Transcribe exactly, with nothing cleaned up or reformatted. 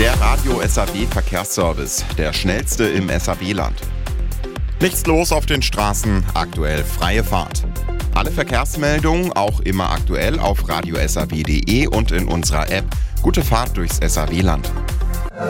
Der Radio S A B Verkehrsservice, der schnellste im S A B-Land. Nichts los auf den Straßen, aktuell freie Fahrt. Alle Verkehrsmeldungen auch immer aktuell auf radio s a b punkt d e und in unserer App. Gute Fahrt durchs S A B-Land.